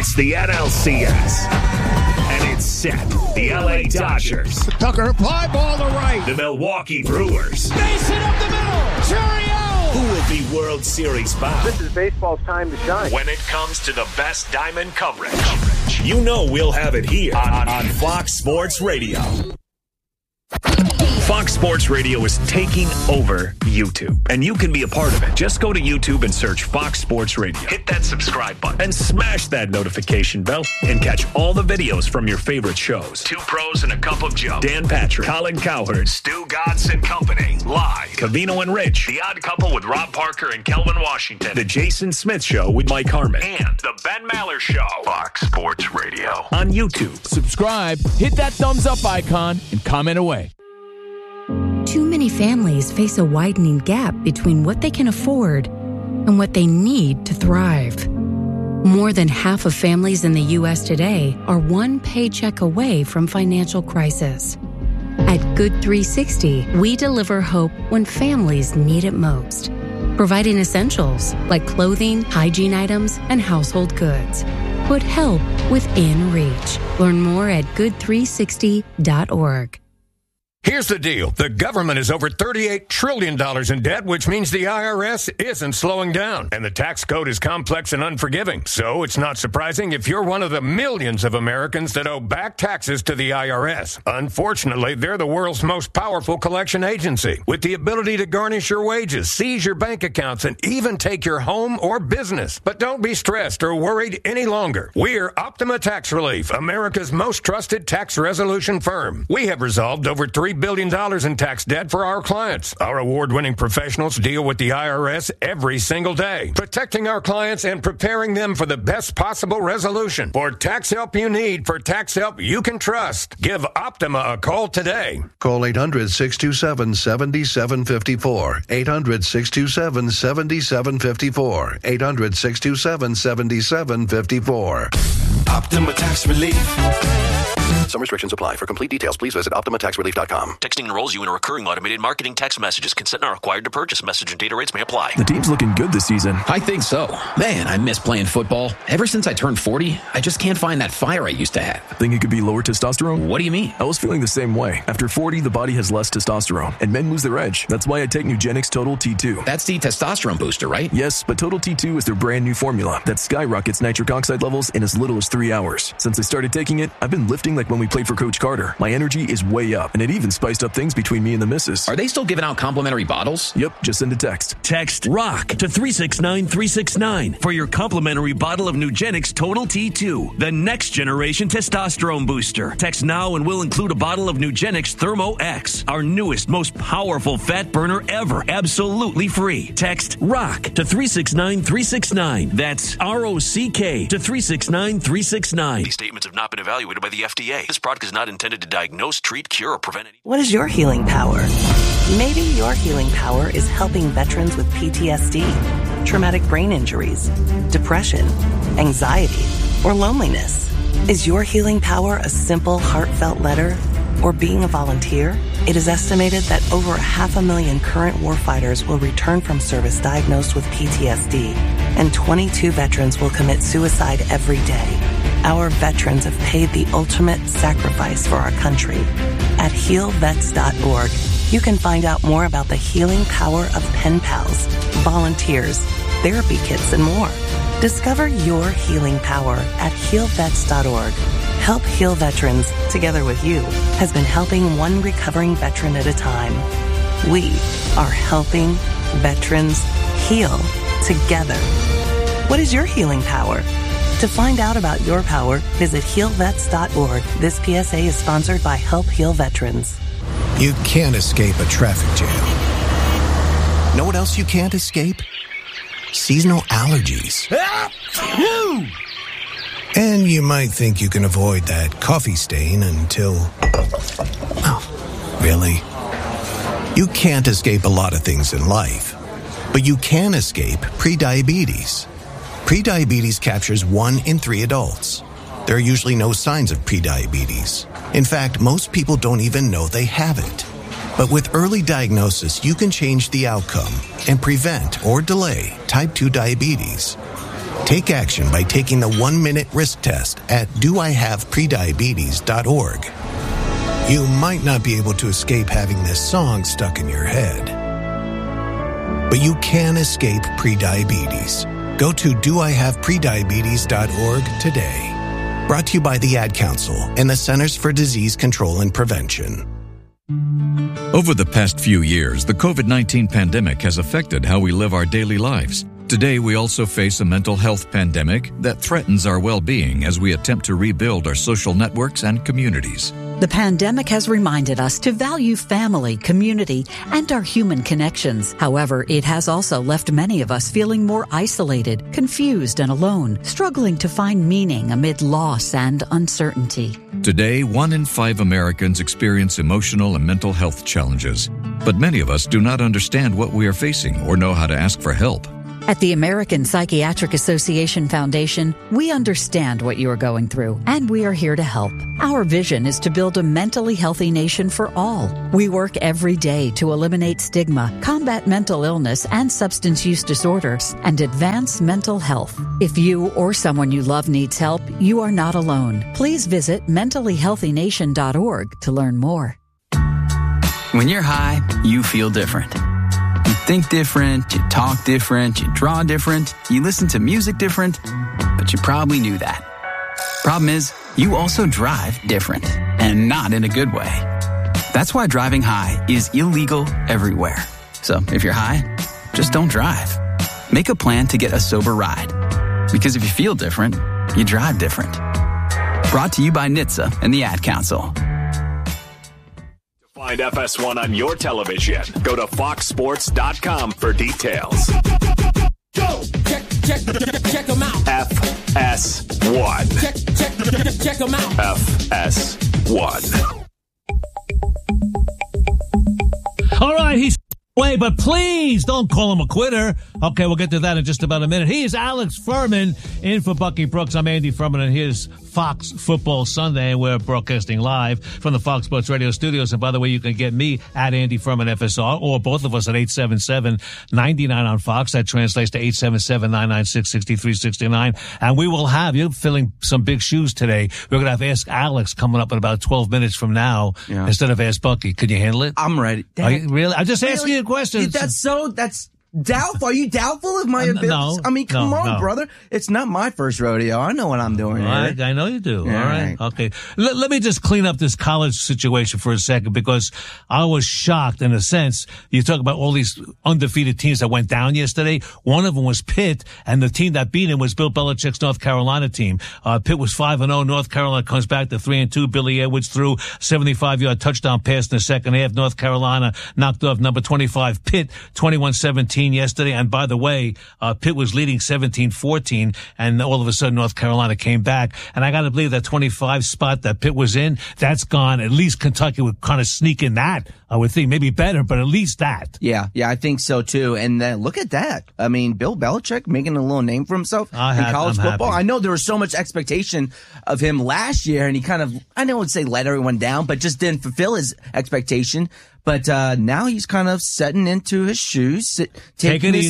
It's the NLCS. And it's set. The LA Dodgers. Tucker, fly ball to right. The Milwaukee Brewers. Base it up the middle. Churiel. Who will be World Series bound? This is baseball's time to shine. When it comes to the best diamond coverage, you know we'll have it here on Fox Sports Radio. Fox Sports Radio is taking over YouTube, and you can be a part of it. Just go to YouTube and search Fox Sports Radio. Hit that subscribe button and smash that notification bell and catch all the videos from your favorite shows. Two Pros and a Cup of Joe. Dan Patrick, Colin Cowherd, Stu Godson and Company. Live. Covino and Rich. The Odd Couple with Rob Parker and Kelvin Washington. The Jason Smith Show with Mike Harmon. And The Ben Maller Show. Fox Sports Radio. On YouTube. Subscribe, hit that thumbs up icon, and comment away. Too many families face a widening gap between what they can afford and what they need to thrive. More than half of families in the U.S. today are one paycheck away from financial crisis. At Good 360, we deliver hope when families need it most, providing essentials like clothing, hygiene items, and household goods. Put help within reach. Learn more at good360.org. Here's the deal. The government is over $38 trillion in debt, which means the IRS isn't slowing down. And the tax code is complex and unforgiving. So it's not surprising if you're one of the millions of Americans that owe back taxes to the IRS. Unfortunately, they're the world's most powerful collection agency, with the ability to garnish your wages, seize your bank accounts, and even take your home or business. But don't be stressed or worried any longer. We're Optima Tax Relief, America's most trusted tax resolution firm. We have resolved over $3 billion in tax debt for our clients. Our award-winning professionals deal with the IRS every single day, protecting our clients and preparing them for the best possible resolution. For tax help you need, for tax help you can trust, give Optima a call today. Call 800-627-7754. 800-627-7754. 800-627-7754. Optima Tax Relief. Some restrictions apply. For complete details, please visit OptimaTaxRelief.com. Texting enrolls you in a recurring automated marketing text messages. Consent not required to purchase. Message and data rates may apply. The team's looking good this season. I think so. Man, I miss playing football. Ever since I turned 40, I just can't find that fire I used to have. Think it could be lower testosterone? What do you mean? I was feeling the same way. After 40, the body has less testosterone, and men lose their edge. That's why I take Nugenix Total T2. That's the testosterone booster, right? Yes, but Total T2 is their brand new formula that skyrockets nitric oxide levels in as little as 3 hours. Since I started taking it, I've been lifting like when we played for Coach Carter. My energy is way up, and it even spiced up things between me and the missus. Are they still giving out complimentary bottles? Yep, just send a text. Text ROCK to 369-369 for your complimentary bottle of Nugenix Total T2, the next generation testosterone booster. Text now and we'll include a bottle of Nugenix Thermo X, our newest, most powerful fat burner ever, absolutely free. Text ROCK to 369-369. That's ROCK to 369-369. These statements have not been evaluated by the FDA. This product is not intended to diagnose, treat, cure, or prevent any... What is your healing power? Maybe your healing power is helping veterans with PTSD, traumatic brain injuries, depression, anxiety, or loneliness. Is your healing power a simple, heartfelt letter or being a volunteer? It is estimated that over 500,000 current warfighters will return from service diagnosed with PTSD, and 22 veterans will commit suicide every day. Our veterans have paid the ultimate sacrifice for our country. At HealVets.org, you can find out more about the healing power of pen pals, volunteers, therapy kits, and more. Discover your healing power at HealVets.org. Help Heal Veterans, together with you, has been helping one recovering veteran at a time. We are helping veterans heal together. What is your healing power? To find out about your power, visit HealVets.org. This PSA is sponsored by Help Heal Veterans. You can't escape a traffic jam. Know what else you can't escape? Seasonal allergies. And you might think you can avoid that coffee stain until... Oh, really? You can't escape a lot of things in life, but you can escape prediabetes. Prediabetes captures 1 in 3 adults. There are usually no signs of prediabetes. In fact, most people don't even know they have it. But with early diagnosis, you can change the outcome and prevent or delay type 2 diabetes. Take action by taking the 1-minute risk test at doihaveprediabetes.org. You might not be able to escape having this song stuck in your head, but you can escape prediabetes. Go to doihaveprediabetes.org today. Brought to you by the Ad Council and the Centers for Disease Control and Prevention. Over the past few years, the COVID-19 pandemic has affected how we live our daily lives. Today, we also face a mental health pandemic that threatens our well-being as we attempt to rebuild our social networks and communities. The pandemic has reminded us to value family, community, and our human connections. However, it has also left many of us feeling more isolated, confused, and alone, struggling to find meaning amid loss and uncertainty. Today, 1 in 5 Americans experience emotional and mental health challenges, but many of us do not understand what we are facing or know how to ask for help. At the American Psychiatric Association Foundation, we understand what you are going through, and we are here to help. Our vision is to build a mentally healthy nation for all. We work every day to eliminate stigma, combat mental illness and substance use disorders, and advance mental health. If you or someone you love needs help, you are not alone. Please visit mentallyhealthynation.org to learn more. When you're high, you feel different. You think different, you talk different, you draw different, you listen to music different, but you probably knew that. Problem is, you also drive different, and not in a good way. That's why driving high is illegal everywhere. So if you're high, just don't drive. Make a plan to get a sober ride. Because if you feel different, you drive different. Brought to you by NHTSA and the Ad Council. Find FS1 on your television. Go to foxsports.com for details. Go! Check them out. FS1. Check them out. FS1. All right, he's away, but please don't call him a quitter. Okay, we'll get to that in just about a minute. He is Alex Furman in for Bucky Brooks. I'm Andy Furman, and here's Fox Football Sunday. We're broadcasting live from the Fox Sports Radio studios. And by the way, you can get me at Andy Furman FSR, or both of us at 877-99 on Fox. That translates to 877-996-6369. And we will have, you're filling some big shoes today. We're going to have Ask Alex coming up in about 12 minutes from now instead of Ask Bucky. Can you handle it? I'm ready. Are you, really? I'm just asking you a question. That's doubtful. Are you doubtful of my abilities? No, I mean, come on, brother. It's not my first rodeo. I know what I'm doing here. I know you do. All right. Okay. Let me just clean up this college situation for a second, because I was shocked in a sense. You talk about all these undefeated teams that went down yesterday. One of them was Pitt, and the team that beat him was Bill Belichick's North Carolina team. Pitt was 5-0. North Carolina comes back to 3-2. Billy Edwards threw 75-yard touchdown pass in the second half. North Carolina knocked off number 25 Pitt 21-17 yesterday. And by the way, Pitt was leading 17-14, and all of a sudden North Carolina came back. And I got to believe that 25 spot that Pitt was in, that's gone. At least Kentucky would kind of sneak in that, I would think. Maybe better, but at least that. Yeah, I think so too. And look at that. I mean, Bill Belichick making a little name for himself in college football. Happy. I know there was so much expectation of him last year, and he kind of, I know I would say let everyone down, but just didn't fulfill his expectation. But now he's kind of setting into his shoes, taking a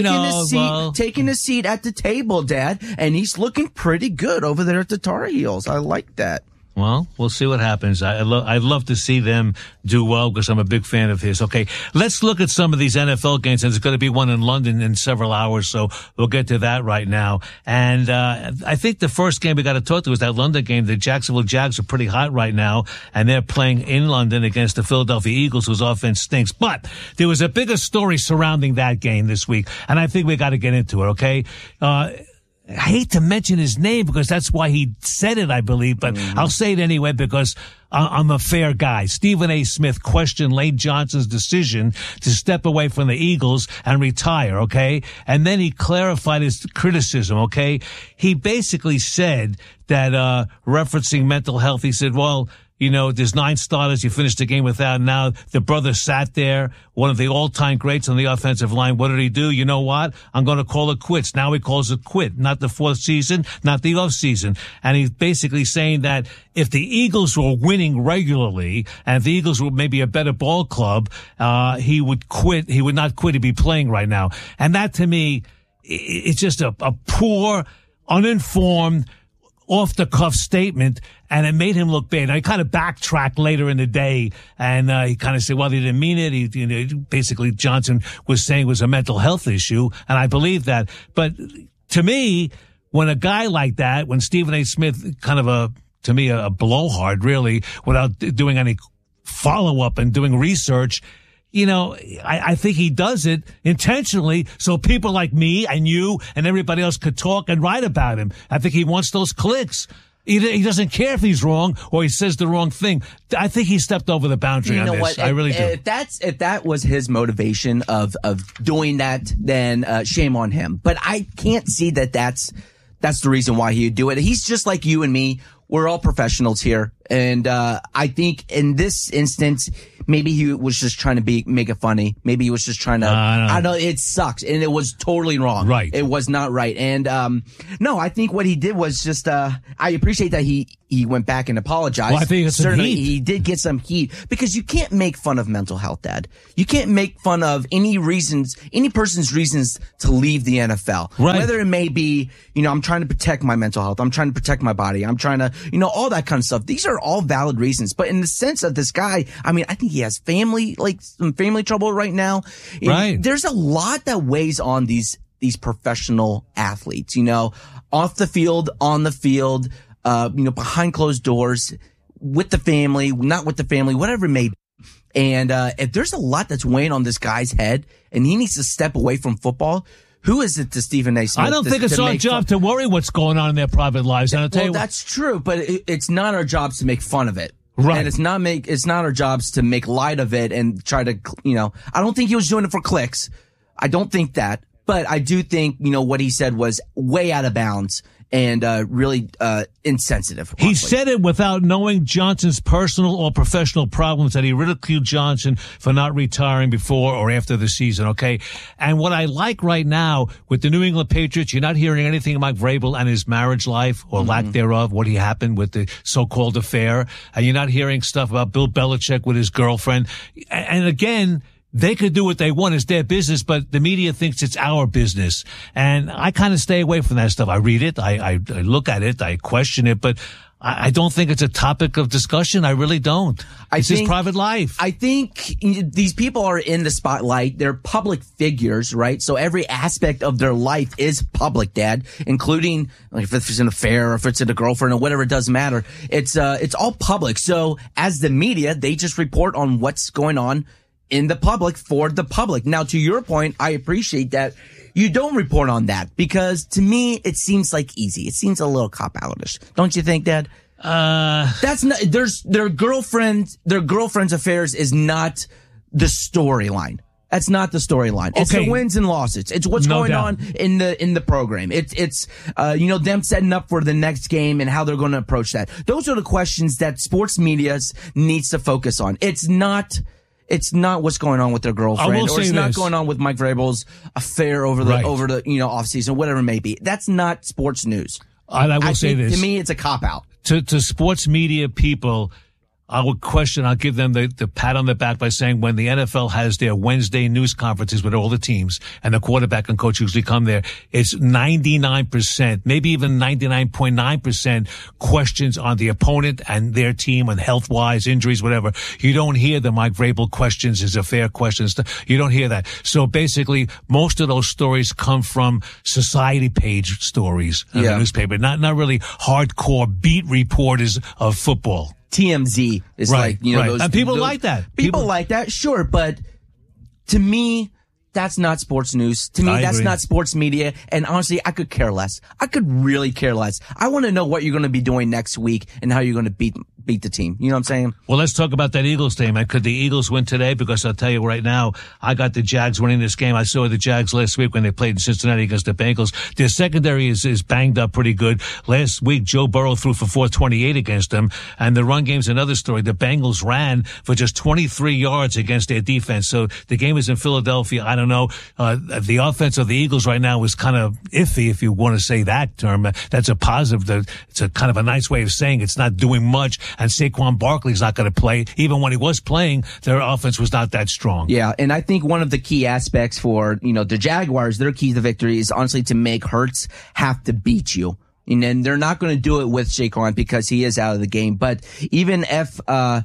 seat at the table, Dad, and he's looking pretty good over there at the Tar Heels. I like that. Well, we'll see what happens. I'd love to see them do well, because I'm a big fan of his. Okay, let's look at some of these NFL games. And there's going to be one in London in several hours, so we'll get to that right now. And I think the first game we got to talk to is that London game. The Jacksonville Jags are pretty hot right now, and they're playing in London against the Philadelphia Eagles, whose offense stinks. But there was a bigger story surrounding that game this week, and I think we got to get into it, okay? I hate to mention his name because that's why he said it, I believe, but I'll say it anyway because I'm a fair guy. Stephen A. Smith questioned Lane Johnson's decision to step away from the Eagles and retire, okay? And then he clarified his criticism, okay? He basically said that, referencing mental health, he said, well, you know, there's 9 starters. You finished the game without. Now the brother sat there, one of the all-time greats on the offensive line. What did he do? You know what? I'm going to call it quits. Now he calls it quit. Not the 4th season, not the off season. And he's basically saying that if the Eagles were winning regularly and if the Eagles were maybe a better ball club, he would quit. He would not quit. He'd be playing right now. And that to me, it's just a poor, uninformed, off-the-cuff statement, and it made him look bad. Now, he kind of backtracked later in the day, and he kind of said, well, he didn't mean it. Basically, Johnson was saying it was a mental health issue, and I believe that. But to me, when a guy like that, when Stephen A. Smith, kind of to me, a blowhard, really, without doing any follow-up and doing research, I think he does it intentionally so people like me and you and everybody else could talk and write about him. I think he wants those clicks. He doesn't care if he's wrong or he says the wrong thing. I think he stepped over the boundary on this. What? I really do. If that was his motivation of doing that, then shame on him. But I can't see that that's the reason why he would do it. He's just like you and me. We're all professionals here. And I think in this instance, maybe he was just trying to make it funny. Maybe he was just trying to, I know it sucks. And it was totally wrong. Right. It was not right. And, no, I think what he did was just, I appreciate that he went back and apologized. Well, I think certainly he did get some heat because you can't make fun of mental health, Dad. You can't make fun of any person's reasons to leave the NFL. Right. Whether it may be, I'm trying to protect my mental health. I'm trying to protect my body. I'm trying to, all that kind of stuff. These are all valid reasons. But in the sense of this guy, I mean, I think he has some family trouble right now. Right. There's a lot that weighs on these professional athletes, off the field, on the field, behind closed doors, with the family, not with the family, whatever it may be. And if there's a lot that's weighing on this guy's head and he needs to step away from football, who is it to Stephen A. Smith? I don't think it's our job to worry what's going on in their private lives. And I'll tell you that's true, but it's not our jobs to make fun of it. Right. And it's not our jobs to make light of it and try to, I don't think he was doing it for clicks. I don't think that. But I do think, what he said was way out of bounds and really insensitive. He said it without knowing Johnson's personal or professional problems, that he ridiculed Johnson for not retiring before or after the season, okay? And what I like right now with the New England Patriots, you're not hearing anything about Vrabel and his marriage life or lack thereof, what happened with the so-called affair. And you're not hearing stuff about Bill Belichick with his girlfriend. And again, they could do what they want. It's their business, but the media thinks it's our business. And I kind of stay away from that stuff. I read it. I look at it. I question it, but I don't think it's a topic of discussion. I really don't. It's his private life. I think these people are in the spotlight. They're public figures, right? So every aspect of their life is public, Dad, including if it's an affair or if it's a girlfriend or whatever, it doesn't matter. It's all public. So as the media, they just report on what's going on in the public for the public. Now, to your point, I appreciate that you don't report on that because to me, it seems like easy. It seems a little cop-outish. Don't you think, Dad? That's not, their girlfriend's affairs is not the storyline. That's not the storyline. It's the wins and losses. It's what's going on in the program. It's them setting up for the next game and how they're going to approach that. Those are the questions that sports media needs to focus on. It's not what's going on with their girlfriend, or it's not going on with Mike Vrabel's affair over the off season, whatever it may be. That's not sports news. I will say this. To me, it's a cop out. To sports media people, I'll give them the pat on the back by saying when the NFL has their Wednesday news conferences with all the teams and the quarterback and coach usually come there, it's 99%, maybe even 99.9% questions on the opponent and their team and health-wise, injuries, whatever. You don't hear the Mike Vrabel questions, his affair questions. You don't hear that. So basically, most of those stories come from society page stories in the newspaper, not really hardcore beat reporters of football. TMZ is those, and people like that. People like that, sure, but to me, that's not sports news. To me, that's not sports media. And honestly, I could care less. I could really care less. I want to know what you're going to be doing next week and how you're going to beat the team. You know what I'm saying? Well, let's talk about that Eagles game. Could the Eagles win today? Because I'll tell you right now, I got the Jags winning this game. I saw the Jags last week when they played in Cincinnati against the Bengals. Their secondary is banged up pretty good. Last week, Joe Burrow threw for 428 against them. And the run game's another story. The Bengals ran for just 23 yards against their defense. So the game is in Philadelphia. I don't know. The offense of the Eagles right now is kind of iffy, if you want to say that term. That's a positive. It's a kind of a nice way of saying it's not doing much. and Saquon Barkley's not going to play. Even when he was playing, their offense was not that strong. Yeah, and I think one of the key aspects for, the Jaguars, their key to victory is honestly to make Hurts have to beat you. And then they're not going to do it with Saquon because he is out of the game. But even if,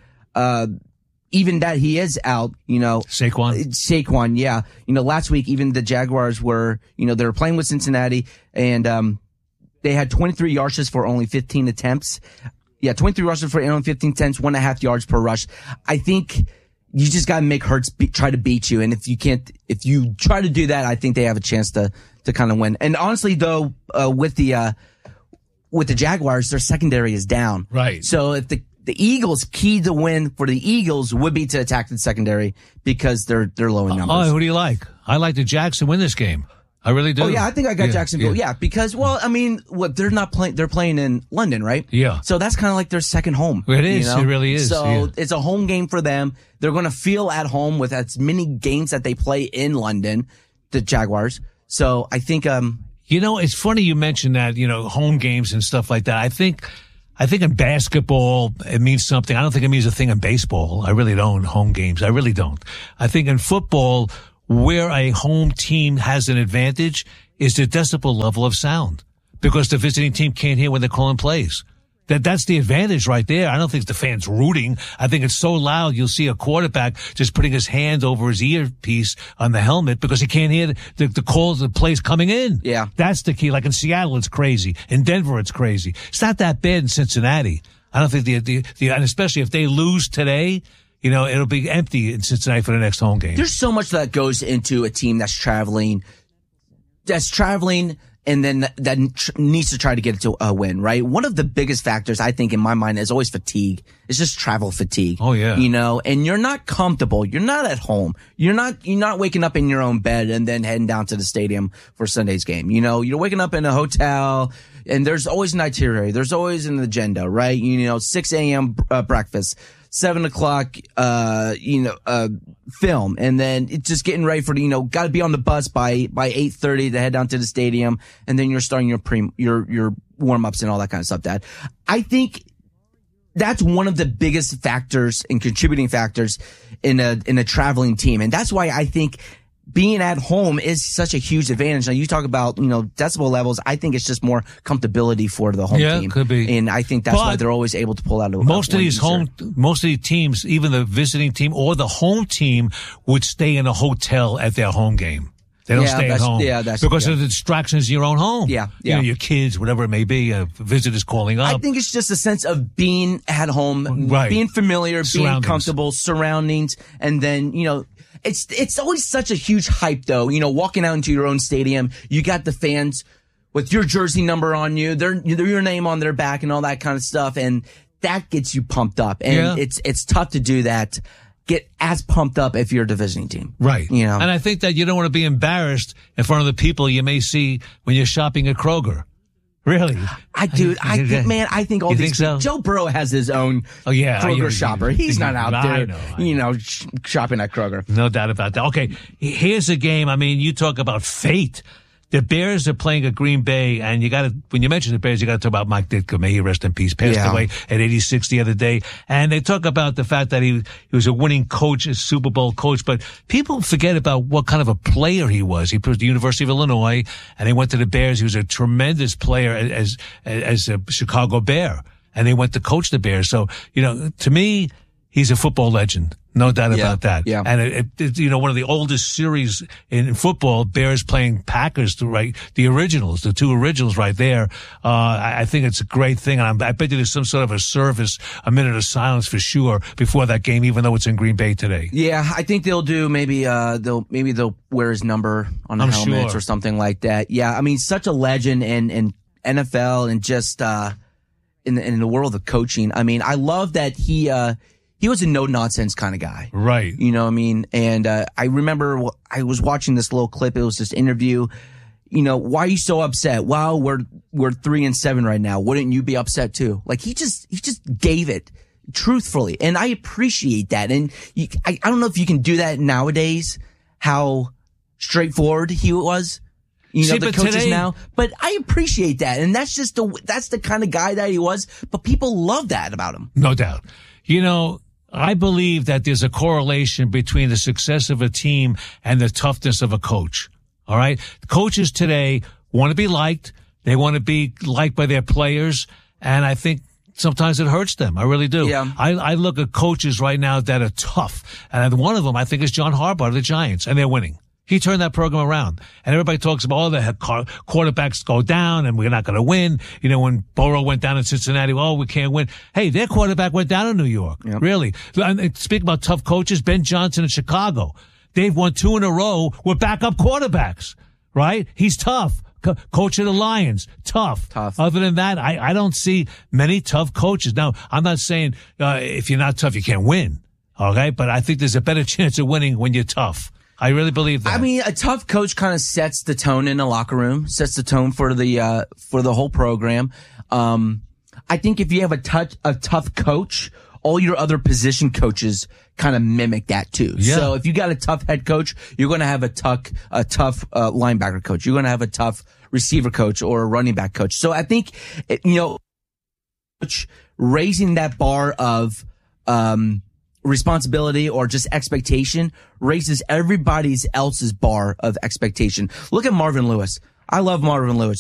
even that he is out, Saquon, yeah. Last week, even the Jaguars were, they were playing with Cincinnati and, they had 23 rushes for only 15 attempts. Yeah, 23 rushes for only 15 attempts, 1.5 yards per rush. I think you just got to make Hurts try to beat you. And if you try to do that, I think they have a chance to kind of win. And honestly, though, with the Jaguars, their secondary is down. Right. So if the Eagles' key to win for the Eagles would be to attack the secondary because they're low in numbers. Oh, who do you like? I like the Jags to win this game. I really do. Oh yeah, I think I got Jacksonville. Yeah, because they're not playing. They're playing in London, right? Yeah. So that's kind of like their second home. It is. It really is. So it's a home game for them. They're going to feel at home with as many games that they play in London, the Jaguars. So I think. It's funny you mentioned that. Home games and stuff like that. I think in basketball it means something. I don't think it means a thing in baseball. I really don't. Home games. I really don't. I think in football, where a home team has an advantage is the decibel level of sound because the visiting team can't hear when they're calling plays. That's the advantage right there. I don't think the fans rooting. I think it's so loud you'll see a quarterback just putting his hand over his earpiece on the helmet because he can't hear the calls, the plays coming in. Yeah. That's the key. Like in Seattle, it's crazy. In Denver, it's crazy. It's not that bad in Cincinnati. I don't think and especially if they lose today, it'll be empty in Cincinnati for the next home game. There's so much that goes into a team that's traveling, and then that needs to try to get to a win, right? One of the biggest factors, I think, in my mind is always fatigue. It's just travel fatigue. Oh, yeah. And you're not comfortable. You're not at home. You're not waking up in your own bed and then heading down to the stadium for Sunday's game. You're waking up in a hotel and there's always an itinerary. There's always an agenda, right? 6 a.m. Breakfast. 7 o'clock, film. And then it's just getting ready for, got to be on the bus by 8:30 to head down to the stadium. And then you're starting your warm-ups and all that kind of stuff, Dad. I think that's one of the biggest factors and contributing factors in a traveling team. And that's why I think being at home is such a huge advantage. Now you talk about, decibel levels. I think it's just more comfortability for the home team. Yeah, could be. And I think that's why they're always able to pull out most of these teams, even the visiting team or the home team would stay in a hotel at their home game. They don't stay at home. Yeah, because of the distractions in your own home. Yeah. Your kids, whatever it may be, visitors calling up. I think it's just a sense of being at home, being familiar, being comfortable, surroundings, and then, It's always such a huge hype, though. Walking out into your own stadium, you got the fans with your jersey number on you, your name on their back, and all that kind of stuff, and that gets you pumped up. And it's tough to do that. Get as pumped up if you're a visiting team, right? And I think that you don't want to be embarrassed in front of the people you may see when you're shopping at Kroger. Really? I think all these people, Joe Burrow has his own Kroger shopper. He's not out there, shopping at Kroger. No doubt about that. Okay, here's a game. I mean, you talk about fate. The Bears are playing at Green Bay, and when you mention the Bears, you got to talk about Mike Ditka. May he rest in peace. Passed away at 86 the other day. And they talk about the fact that he was a winning coach, a Super Bowl coach, but people forget about what kind of a player he was. He played at the University of Illinois, and he went to the Bears. He was a tremendous player as a Chicago Bear, and they went to coach the Bears. So, to me, he's a football legend. No doubt about that. Yeah. And one of the oldest series in football, Bears playing Packers, the originals, the two originals right there. I think it's a great thing. And I bet you there's some sort of a service, a minute of silence for sure before that game, even though it's in Green Bay today. Yeah, I think they'll do they'll wear his number on the helmets or something like that. Yeah, I mean, such a legend in NFL and just in the world of coaching. I mean, I love that he was a no-nonsense kind of guy. Right. You know what I mean? And I remember I was watching this little clip. It was this interview. Why are you so upset? Well, we're 3-7 right now. Wouldn't you be upset too? Like he just gave it truthfully. And I appreciate that. And I don't know if you can do that nowadays, how straightforward he was. the coaches today, now. But I appreciate that. And that's the kind of guy that he was. But people love that about him. No doubt. I believe that there's a correlation between the success of a team and the toughness of a coach. All right? Coaches today want to be liked. They want to be liked by their players. And I think sometimes it hurts them. I really do. Yeah. I look at coaches right now that are tough. And one of them, I think, is John Harbaugh of the Giants. And they're winning. He turned that program around. And everybody talks about, the quarterbacks go down and we're not going to win. When Burrow went down in Cincinnati, we can't win. Hey, their quarterback went down in New York. Yep. Really. And speaking about tough coaches, Ben Johnson in Chicago. They've won 2 in a row with backup quarterbacks, right? He's tough. Coach of the Lions, tough. Other than that, I don't see many tough coaches. Now, I'm not saying if you're not tough, you can't win. Okay? But I think there's a better chance of winning when you're tough. I really believe that. I mean, a tough coach kind of sets the tone in the locker room, sets the tone for the whole program. I think if you have a tough coach, all your other position coaches kind of mimic that too. Yeah. So if you got a tough head coach, you're going to have a tough linebacker coach. You're going to have a tough receiver coach or a running back coach. So I think, raising that bar of, responsibility or just expectation raises everybody else's bar of expectation. Look at Marvin Lewis. I love Marvin Lewis.